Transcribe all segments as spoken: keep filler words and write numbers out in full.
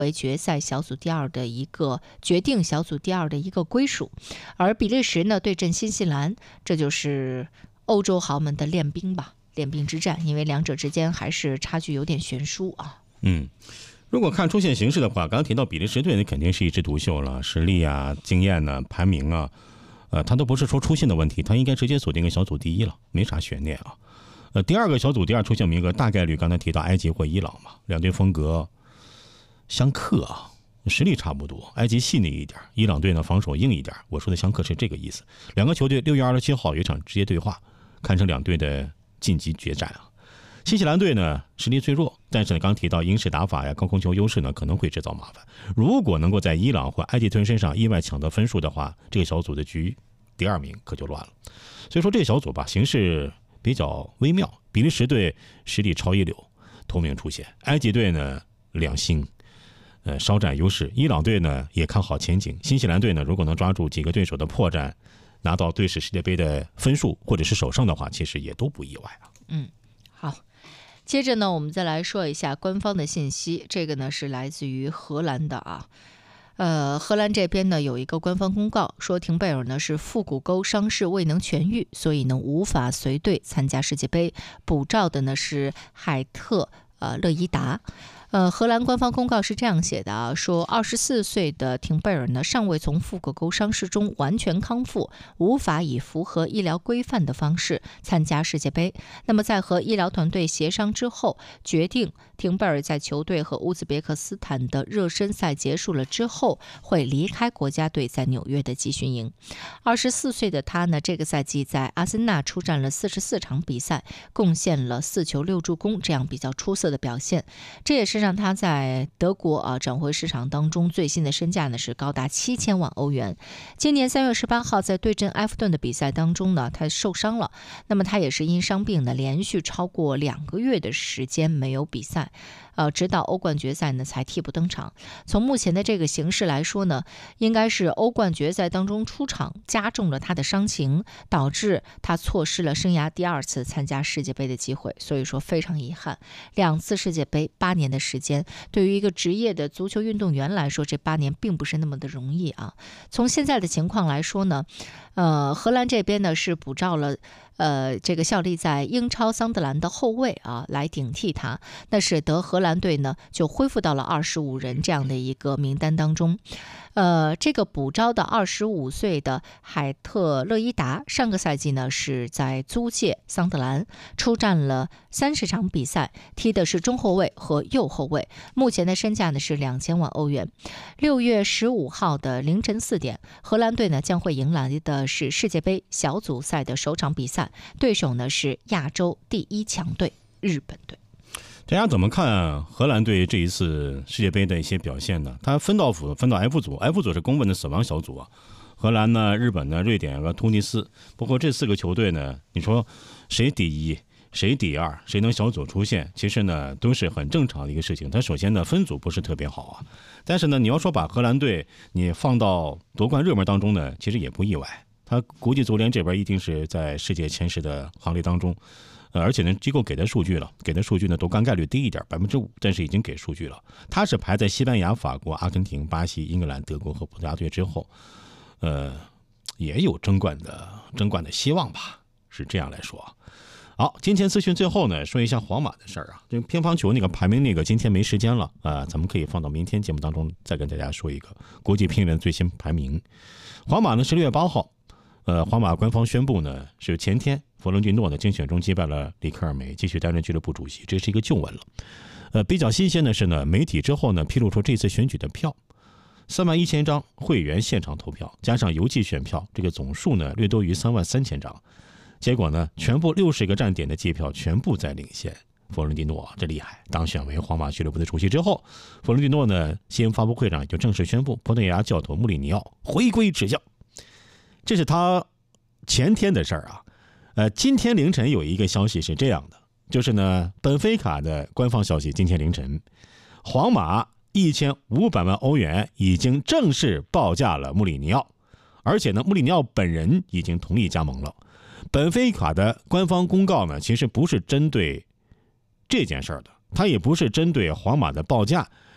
为决赛小组第二的一个决定小组第二的一个归属。而比利时呢对阵新西兰，这就是欧洲豪门的练兵吧，练兵之战，因为两者之间还是差距有点悬殊啊。 嗯。如果看出线形势的话，刚刚提到比利时队那肯定是一枝独秀了，实力啊、经验呢、排名啊，呃，他都不是说出线的问题，他应该直接锁定个小组第一了，没啥悬念啊。呃，第二个小组第二出线名额大概率刚才提到埃及或伊朗嘛，两队风格相克啊，实力差不多，埃及细腻一点，伊朗队呢防守硬一点。我说的相克是这个意思。两个球队六月二十七号有一场直接对话，堪称两队的晋级决战啊。新西兰队呢实力最弱，但是呢刚提到英式打法呀、高空球优势呢可能会制造麻烦。如果能够在伊朗或埃及队身上意外抢得分数的话，这个小组的局第二名可就乱了。所以说这个小组吧形势比较微妙，比利时队实力超一流，头名出现；埃及队呢两星，呃稍占优势；伊朗队呢也看好前景；新西兰队呢如果能抓住几个对手的破绽，拿到队史世界杯的分数或者是首胜的话，其实也都不意外啊。 嗯，好。接着呢，我们再来说一下官方的信息，这个呢是来自于荷兰的啊。呃，荷兰这边呢有一个官方公告说，廷贝尔呢是腹股沟伤势未能痊愈，所以呢无法随队参加世界杯。补照的呢是海特呃勒伊达。呃，荷兰官方公告是这样写的啊，说二十四岁的廷贝尔呢，尚未从腹股沟伤势中完全康复，无法以符合医疗规范的方式参加世界杯。那么在和医疗团队协商之后，决定廷贝尔在球队和乌兹别克斯坦的热身赛结束了之后，会离开国家队在纽约的集训营。二十四岁的他呢，这个赛季在阿森纳出战了四十四场比赛，贡献了四球六助攻，这样比较出色的表现。这也是让他在德国啊转会市场当中最新的身价呢是高达七千万欧元。今年三月十八号在对阵埃弗顿的比赛当中呢，他受伤了，那么他也是因伤病呢连续超过两个月的时间没有比赛。呃，直到欧冠决赛呢才替补登场。从目前的这个形势来说呢，应该是欧冠决赛当中出场加重了他的伤情，导致他错失了生涯第二次参加世界杯的机会，所以说非常遗憾。两次世界杯，八年的时间，对于一个职业的足球运动员来说，这八年并不是那么的容易啊。从现在的情况来说呢，呃，荷兰这边呢是补照了呃，这个效力在英超桑德兰的后卫啊，来顶替他，那使得荷兰队呢就恢复到了二十五人这样的一个名单当中。呃，这个补招的二十五岁的海特勒伊达，上个赛季呢是在租借桑德兰出战了三十场比赛，踢的是中后卫和右后卫，目前的身价呢是两千万欧元。六月十五号的凌晨四点，荷兰队呢将会迎来的是世界杯小组赛的首场比赛，对手呢是亚洲第一强队日本队。 大家怎么看荷兰队这一次世界杯的一些表现呢？他分到组分到 F 组 ，F 组是公认的死亡小组啊。荷兰呢、日本呢、瑞典和突尼斯，不过这四个球队呢，你说谁第一，谁第二，谁能小组出线，其实呢都是很正常的一个事情。他首先呢分组不是特别好啊，但是呢你要说把荷兰队你放到夺冠热门当中呢，其实也不意外。他国际足联这边一定是在世界前十的行列当中。呃，而且呢，机构给的数据了，给的数据呢夺冠概率低一点，百分之五，但是已经给数据了。他是排在西班牙、法国、阿根廷、巴西、英格兰、德国和葡萄牙队之后，呃，也有争冠的争冠的希望吧，是这样来说。好，金钱资讯最后呢，说一下皇马的事儿啊。这个乒乓球那个排名那个今天没时间了啊、呃，咱们可以放到明天节目当中再跟大家说一个国际乒联最新排名。皇马呢是六月八号。呃，皇马官方宣布呢，是前天弗伦蒂诺的竞选中击败了里克尔梅，继续担任俱乐部主席，这是一个旧闻了。呃，比较新鲜的是呢，媒体之后呢披露出这次选举的票，三万一千张会员现场投票，加上邮寄选票，这个总数呢略多于三万三千张。结果呢，全部六十个站点的计票全部在领先。弗伦蒂诺这厉害，当选为皇马俱乐部的主席之后，弗伦蒂诺呢新闻发布会上就正式宣布，葡萄牙教头穆里尼奥回归执教。这是他前天的事儿啊，呃，今天凌晨有一个消息是这样的，就是呢，本菲卡的官方消息，今天凌晨，皇马一千五百万欧元已经正式报价了穆里尼奥，而且呢，穆里尼奥本人已经同意加盟了。本菲卡的官方公告呢，其实不是针对这件事儿的，它也不是针对皇马的报价，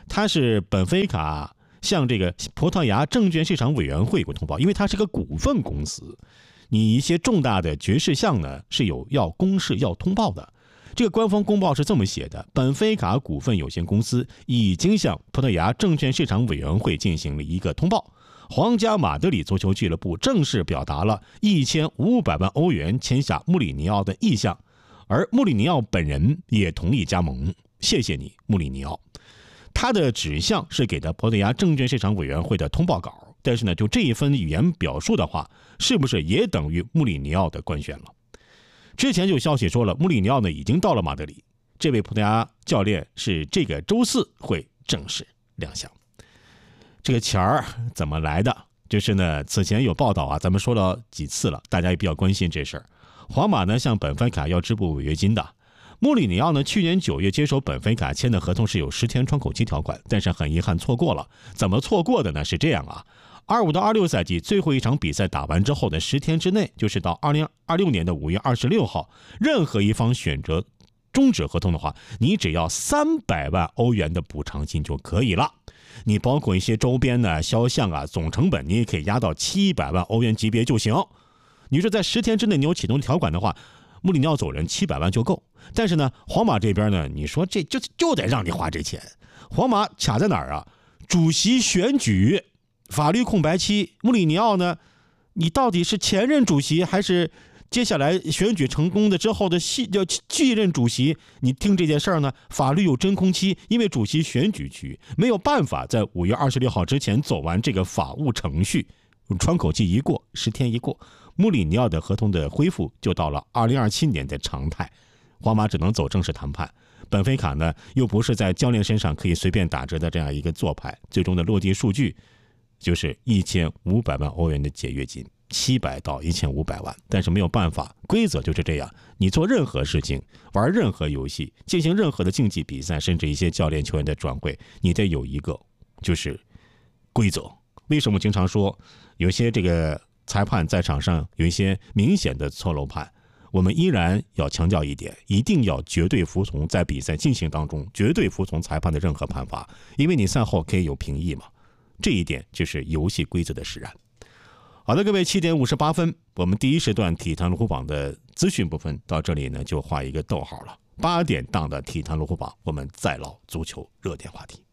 它是本菲卡向这个葡萄牙证券市场委员会有通报，因为它是个股份公司，你一些重大的决事项呢是有要公示要通报的。这个官方公报是这么写的：本菲卡股份有限公司已经向葡萄牙证券市场委员会进行了一个通报，皇家马德里足球俱乐部正式表达了一千五百万欧元签下穆里尼奥的意向，而穆里尼奥本人也同意加盟。谢谢你，穆里尼奥。他的指向是给的葡萄牙证券市场委员会的通报稿，但是呢，就这一份语言表述的话，是不是也等于穆里尼奥的官宣了？之前就消息说了，穆里尼奥呢已经到了马德里，这位葡萄牙教练是这个周四会正式亮相。这个钱儿怎么来的？就是呢，此前有报道啊，咱们说了几次了，大家也比较关心这事儿。皇马呢向本菲卡要支付违约金的。穆里尼奥呢去年九月接手本菲卡签的合同是有十天窗口期条款，但是很遗憾错过了。怎么错过的呢？是这样啊。二五到二六赛季最后一场比赛打完之后的十天之内，就是到二零二六年的五月二十六号，任何一方选择终止合同的话，你只要三百万欧元的补偿金就可以了。你包括一些周边的肖像啊，总成本你也可以压到七百万欧元级别就行。你说在十天之内你有启动条款的话，穆里尼奥走人七百万就够。但是呢，皇马这边呢，你说这就就得让你花这钱。皇马卡在哪儿啊？主席选举。法律空白期，穆里尼奥呢？你到底是前任主席，还是接下来选举成功的之后的继继任主席？你听这件事儿呢，法律有真空期，因为主席选举局没有办法在五月二十六号之前走完这个法务程序，窗口期一过，十天一过，穆里尼奥的合同的恢复就到了二零二七年的常态，皇马只能走正式谈判。本菲卡呢，又不是在教练身上可以随便打折的这样一个做派，最终的落地数据。就是一千五百万欧元的解约金，七百到一千五百万，但是没有办法，规则就是这样。你做任何事情，玩任何游戏，进行任何的竞技比赛，甚至一些教练球员的转会，你得有一个就是规则。为什么经常说有些这个裁判在场上有一些明显的错漏判？我们依然要强调一点，一定要绝对服从在比赛进行当中绝对服从裁判的任何判罚，因为你赛后可以有评议嘛。这一点就是游戏规则的使然。好的，各位，七点五十八分，我们第一时段体坛龙虎榜的资讯部分到这里呢就画一个逗号了。八点档的体坛龙虎榜，我们再唠足球热点话题。